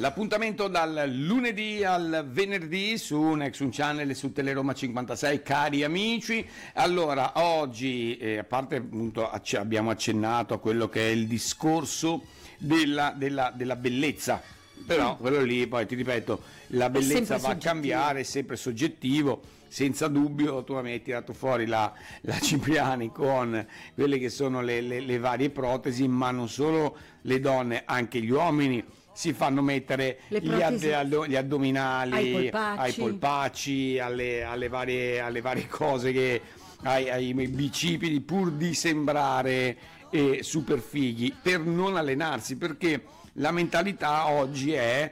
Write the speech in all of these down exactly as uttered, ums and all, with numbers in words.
L'appuntamento dal lunedì al venerdì su Nexus Channel e su Teleroma cinquantasei, cari amici. Allora, oggi, eh, a parte appunto acc- abbiamo accennato a quello che è il discorso della, della, della bellezza, però quello lì, poi ti ripeto, la bellezza va a cambiare, è sempre soggettivo. Senza dubbio, tu mi hai tirato fuori la, la Cipriani con quelle che sono le, le, le varie protesi, ma non solo le donne, anche gli uomini si fanno mettere gli, ad, gli addominali ai polpacci, ai polpacci alle, alle, varie, alle varie cose, che, ai, ai bicipiti, pur di sembrare eh, super fighi, per non allenarsi, perché la mentalità oggi è: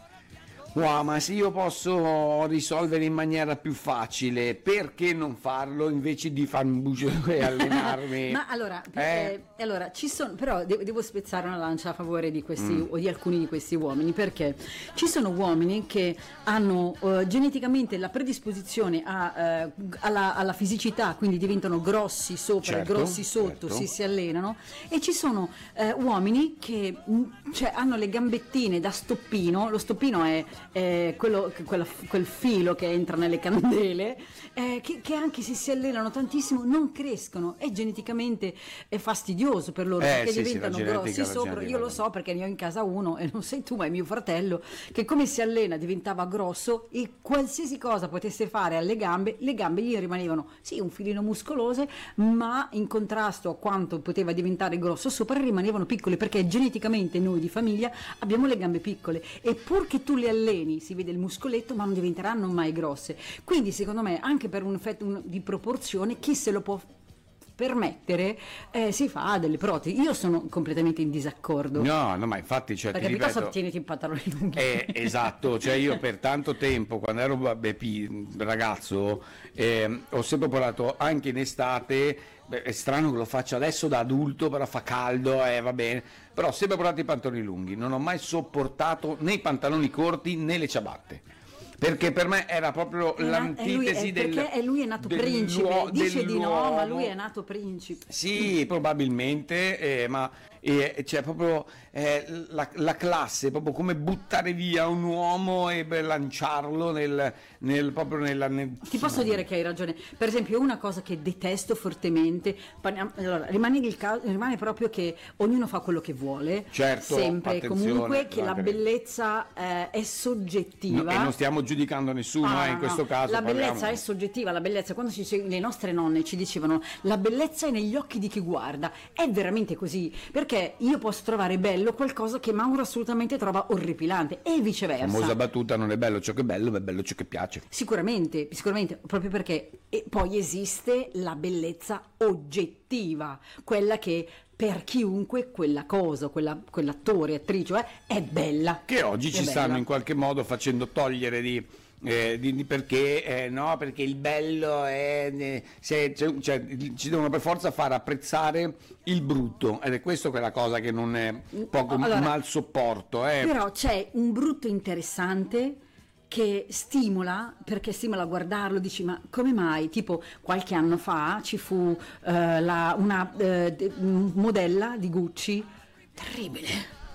wow, ma se io posso risolvere in maniera più facile, perché non farlo invece di farmi bucere e allenarmi? Ma allora, eh? eh, allora ci sono, però devo, devo spezzare una lancia a favore di questi mm. o di alcuni di questi uomini, perché ci sono uomini che hanno uh, geneticamente la predisposizione a, uh, alla, alla fisicità, quindi diventano grossi sopra certo, e grossi sotto, certo. si, si allenano, e ci sono uh, uomini che mh, cioè, hanno le gambettine da stoppino. Lo stoppino è Eh, quello, quella, quel filo che entra nelle candele, eh, che, che anche se si allenano tantissimo non crescono, è geneticamente è fastidioso per loro, eh, perché sì, diventano sì, grossi sopra. Io lo so perché ne ho in casa uno, e non sei tu ma è mio fratello, che come si allena diventava grosso, e qualsiasi cosa potesse fare alle gambe, le gambe gli rimanevano sì un filino muscolose, ma in contrasto a quanto poteva diventare grosso sopra rimanevano piccole, perché geneticamente noi di famiglia abbiamo le gambe piccole, e pur che tu le alleni si vede il muscoletto, ma non diventeranno mai grosse. Quindi secondo me, anche per un effetto di proporzione, chi se lo può permettere eh, si fa delle protesi. Io sono completamente in disaccordo. No, no, ma infatti, cioè, perché ti piuttosto ripeto, tieniti in pantaloni lunghi. Eh, esatto, cioè io per tanto tempo, quando ero vabbè, pi, ragazzo, eh, ho sempre parlato anche in estate. Beh, è strano che lo faccia adesso da adulto, però fa caldo, eh, va bene, però ho sempre portato i pantaloni lunghi, non ho mai sopportato né i pantaloni corti né le ciabatte, perché per me era proprio è l'antitesi del, del, perché lui è nato del principe, dice di no, ma lui è dell'uomo. nato principe. Sì, probabilmente, eh, ma eh, c'è proprio eh, la, la classe, proprio come buttare via un uomo e beh, lanciarlo nel, nel proprio nella. Nel... Ti posso dire che hai ragione. Per esempio, una cosa che detesto fortemente, allora, rimane, il caso, rimane proprio che ognuno fa quello che vuole, certo, sempre e comunque, che la anche... bellezza eh, è soggettiva. No, e non stiamo giudicando nessuno, ah, eh, in no, questo no. caso. La parliamo... bellezza è soggettiva, la bellezza, quando ci, le nostre nonne ci dicevano la bellezza è negli occhi di chi guarda, è veramente così, perché io posso trovare bello qualcosa che Mauro assolutamente trova orripilante, e viceversa. La famosa battuta: non è bello ciò che è bello, ma è bello ciò che piace. Sicuramente, sicuramente, proprio perché e poi esiste la bellezza oggettiva, quella che per chiunque quella cosa, quella, quell'attore, attrice eh, è bella. Che oggi è ci bella. stanno in qualche modo facendo togliere di... Eh, di, di perché eh, no, perché il bello è eh, se, cioè, cioè, ci devono per forza far apprezzare il brutto, ed è questo che è la cosa che non è poco allora, mal sopporto eh. Però c'è un brutto interessante che stimola, perché stimola a guardarlo, dici ma come mai? Tipo qualche anno fa ci fu eh, la, una eh, modella di Gucci terribile,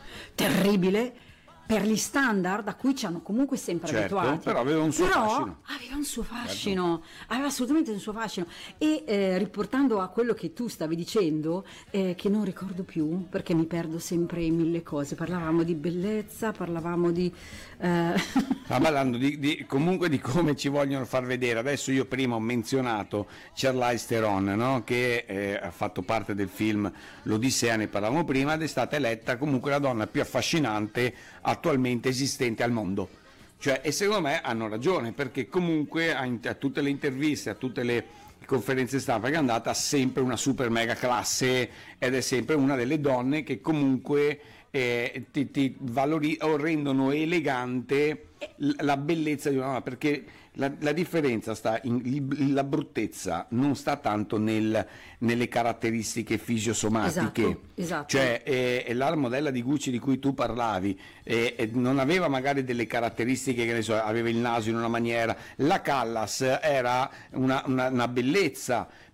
terribile per gli standard a cui ci hanno comunque sempre certo, abituati, però aveva un suo però fascino, aveva un suo fascino, certo. aveva assolutamente un suo fascino, e eh, riportando a quello che tu stavi dicendo, eh, che non ricordo più perché mi perdo sempre in mille cose, parlavamo di bellezza, parlavamo di eh... sta parlando di, di, comunque di come ci vogliono far vedere. Adesso io prima ho menzionato Charlize Theron, no? Che eh, ha fatto parte del film L'Odissea, ne parlavamo prima, ed è stata eletta comunque la donna più affascinante attualmente esistente al mondo. Cioè, e secondo me hanno ragione, perché comunque a, a tutte le interviste, a tutte le conferenze stampa che è andata, ha sempre una super mega classe, ed è sempre una delle donne che comunque eh, ti, ti valori, o rendono elegante la bellezza di una donna, perché la, la differenza sta in la bruttezza, non sta tanto nel, nelle caratteristiche fisiosomatiche. Esatto, esatto. Cioè eh, la modella di Gucci di cui tu parlavi eh, non aveva magari delle caratteristiche, che ne so, aveva il naso in una maniera, la Callas era una, una, una bellezza,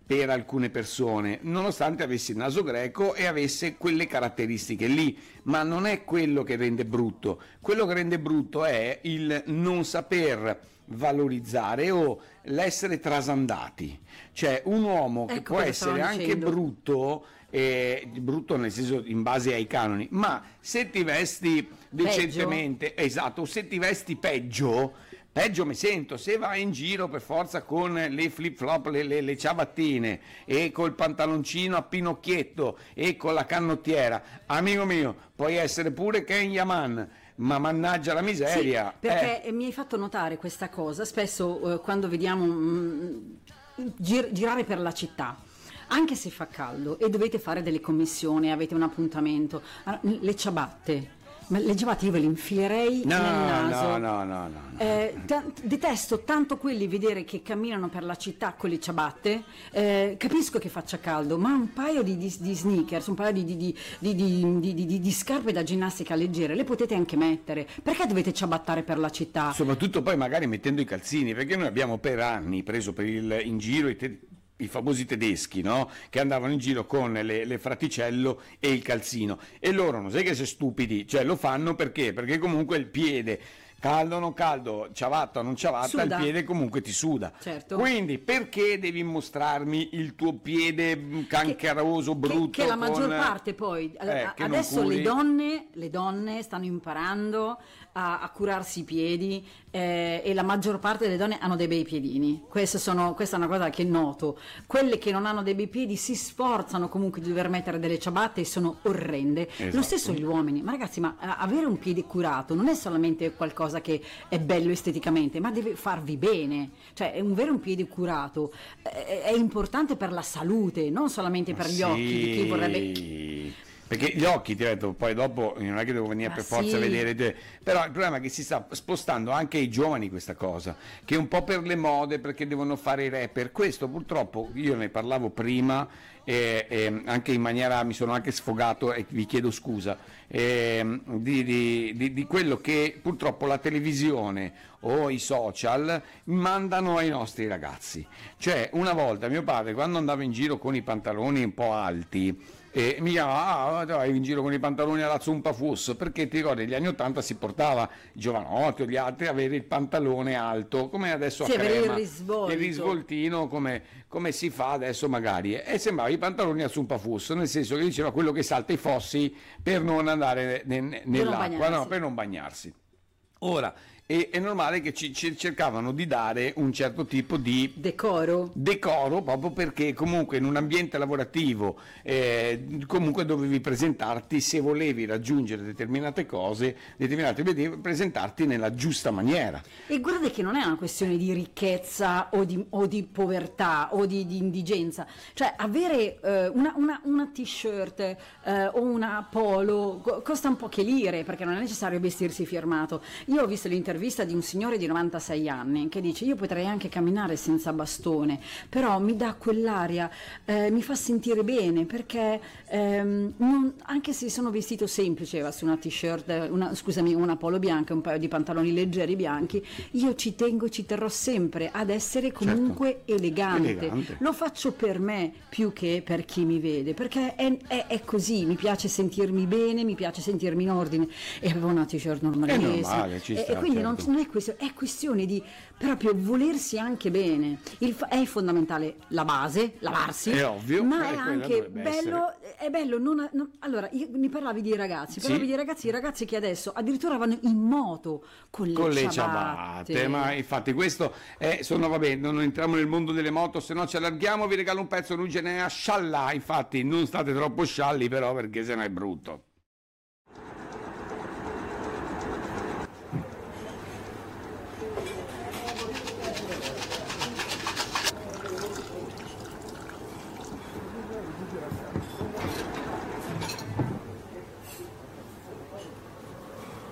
per alcune persone, nonostante avesse il naso greco e avesse quelle caratteristiche lì, ma non è quello che rende brutto. Quello che rende brutto è il non saper valorizzare o l'essere trasandati. Cioè un uomo che Ecco può cosa essere stavamo anche dicendo. brutto, eh, brutto nel senso in base ai canoni, ma se ti vesti decentemente, esatto, se ti vesti peggio, peggio mi sento. Se vai in giro per forza con le flip flop, le, le, le ciabattine e col pantaloncino a pinocchietto e con la canottiera, amico mio, puoi essere pure Ken Yaman, ma mannaggia la miseria. Sì, perché eh. mi hai fatto notare questa cosa, spesso eh, quando vediamo mm, gir- girare per la città, anche se fa caldo e dovete fare delle commissioni, avete un appuntamento, allora, le ciabatte, ma le ciabatte io ve le infilerei No, nel naso. no, no, no, no. Eh, ta- detesto tanto quelli vedere che camminano per la città con le ciabatte. Eh, capisco che faccia caldo, ma un paio di, di, di sneakers, un paio di, di, di, di, di, di, di- di scarpe da ginnastica leggere le potete anche mettere. Perché dovete ciabattare per la città? Soprattutto poi magari mettendo i calzini, perché noi abbiamo per anni preso per il, in giro i, te- i famosi tedeschi, no? Che andavano in giro con le, le fraticello e il calzino, e loro non sai che sei stupidi, cioè lo fanno perché? Perché comunque il piede, caldo o non caldo, ciabatta o non ciabatta, Suda. il piede comunque ti suda. Certo. Quindi perché devi mostrarmi il tuo piede canceroso, Che- brutto? Che, la maggior con- parte poi, Eh, a- che non adesso le curi? donne, le donne stanno imparando a, a curarsi i piedi, eh, e la maggior parte delle donne hanno dei bei piedini. Queste sono- questa è una cosa che noto. Quelle che non hanno dei bei piedi si sforzano comunque di dover mettere delle ciabatte e sono orrende. Esatto. Lo stesso gli uomini. Ma ragazzi, ma eh, avere un piede curato non è solamente qualcosa che è bello esteticamente, ma deve farvi bene. Cioè, un avere un piede curato eh, è importante per la salute, non solamente per gli occhi di chi vorrebbe. Sì, perché gli occhi, ti ho detto, poi dopo non è che devo venire Ma per forza a sì. vedere, te- però il problema è che si sta spostando anche ai giovani questa cosa, che un po' per le mode, perché devono fare i rapper. Questo purtroppo, io ne parlavo prima, e, e anche in maniera, mi sono anche sfogato e vi chiedo scusa, ehm, di, di- di- di quello che purtroppo la televisione o i social mandano ai nostri ragazzi. Cioè, una volta mio padre, quando andava in giro con i pantaloni un po' alti, e mi chiamava, ah, vai in giro con i pantaloni alla zumpa fuss, perché ti ricordi, negli anni ottanta si portava Giovanotti o gli altri a avere il pantalone alto, come adesso Sì, a avere il crema, risvolto. il risvoltino come, come si fa adesso magari, e sembrava i pantaloni a zumpa fuss, nel senso che diceva quello che salta i fossi per non andare ne- ne- nell'acqua, no, bagnarsi. per non bagnarsi. Ora, è, è normale che ci, ci cercavano di dare un certo tipo di Decoro. decoro, proprio perché comunque in un ambiente lavorativo eh, comunque dovevi presentarti, se volevi raggiungere determinate cose, determinati obiettivi, presentarti nella giusta maniera. E guarda che non è una questione di ricchezza o di, o di povertà o di, di indigenza, cioè avere eh, una, una- una t-shirt eh, o una polo co- costa un po' che lire, perché non è necessario vestirsi firmato. Io ho visto l'intervista di un signore di novantasei anni che dice: io potrei anche camminare senza bastone, però mi dà quell'aria, eh, mi fa sentire bene, perché ehm, non- anche se sono vestito semplice, avessi una t-shirt, una, scusami, una polo bianca e un paio di pantaloni leggeri bianchi, io ci tengo, ci terrò sempre ad essere comunque elegante. Elegante. Lo faccio per me più che per chi mi vede, perché è, è- è così, mi piace sentirmi bene, mi piace sentirmi in ordine, e avevo una t-shirt normalissima. È normale, ci e, sta, e quindi non, certo. non è questione, è questione di proprio volersi anche bene. Il fa- è fondamentale la base, lavarsi, È ovvio, ma eh, è quella anche dovrebbe bello, è bello non, non- allora io, mi parlavi di ragazzi, parlavi Sì. di ragazzi, i ragazzi che adesso addirittura vanno in moto con le, Con le ciabatte. ciabatte, ma infatti questo è, sono, vabbè, non entriamo nel mondo delle moto, se no ci allarghiamo, vi regalo un pezzo, non ce n'è a scialla, infatti non state troppo scialli però, perché sennò è brutto.